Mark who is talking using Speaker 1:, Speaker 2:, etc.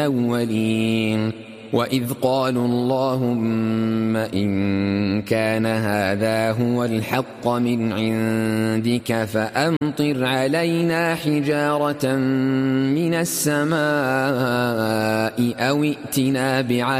Speaker 1: الأولين وإذ قالوا اللهم إن كان هذا هو الحق من عندك فأمطر علينا حجارة من السماء أو ائتنا بعذاب